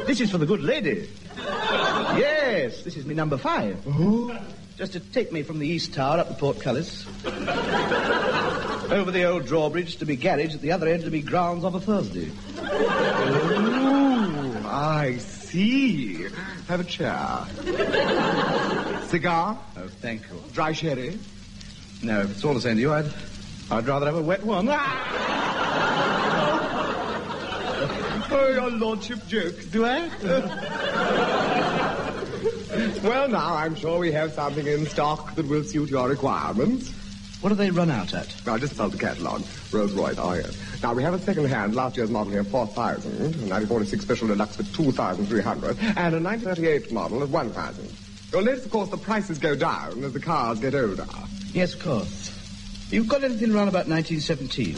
This is for the good lady. Yes, this is me number 5. Oh? Just to take me from the East Tower up to Portcullis. Over the old drawbridge to be garage, at the other end to be grounds of a Thursday. Oh, I see. Have a chair. Cigar? Oh, thank you. Dry sherry? No, if it's all the same to you, I'd rather have a wet one. Oh, your lordship jokes, do I? Well, now, I'm sure we have something in stock that will suit your requirements. What do they run out at? I just sold the catalogue. Rolls-Royce, oh, yes. Now, we have a second-hand, last year's model here, 4,000, a 1946 Special Deluxe for 2,300, and a 1938 model at 1,000. You'll notice, of course, the prices go down as the cars get older. Yes, of course. You've got anything around about 1917?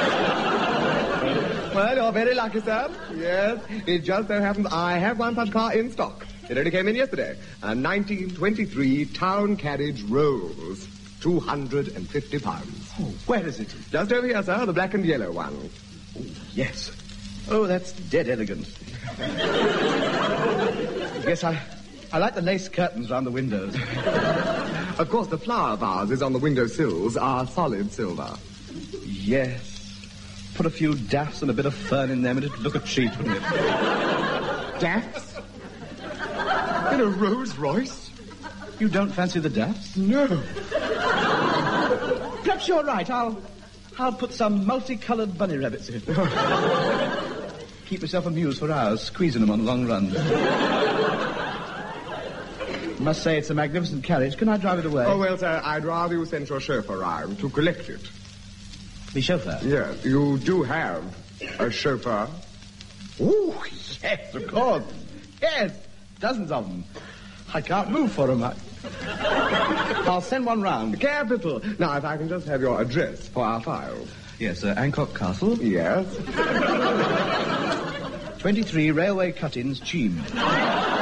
Well, you're very lucky, sir. Yes, it just so happens I have one such car in stock. It only came in yesterday. A 1923 Town Carriage Rolls. 250 pounds. Oh, where is it? Just over here, sir, the black and yellow one. Oh, yes. Oh, that's dead elegant. Yes, I like the lace curtains round the windows. Of course, the flower vases on the window sills are solid silver. Yes. Put a few daffs and a bit of fern in them and it'd look a treat, wouldn't it? Daffs? In a Rolls Royce? You don't fancy the daffs? No. Perhaps you're right. I'll put some multicoloured bunny rabbits in. Keep myself amused for hours, squeezing them on long runs. Must say it's a magnificent carriage. Can I drive it away? Oh, well, sir, I'd rather you sent your chauffeur round to collect it. The chauffeur? Yes, you do have a chauffeur. Oh, yes, of course. Yes, dozens of them. I can't move for them. I'll send one round. Capital. Now, if I can just have your address for our file. Yes, Ancock Castle. Yes. 23 Railway Cut-ins, Cheam.